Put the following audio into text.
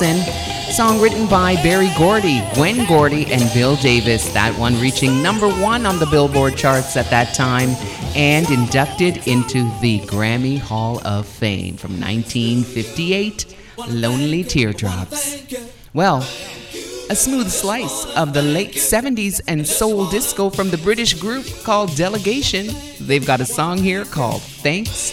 Dancin'. Song written by Berry Gordy, Gwen Gordy, and Bill Davis. That one reaching number 1 on the Billboard charts at that time and inducted into the Grammy Hall of Fame from 1958, Lonely Teardrops. Well, a smooth slice of the late 70s and soul disco from the British group called Delegation. They've got a song here called Thanks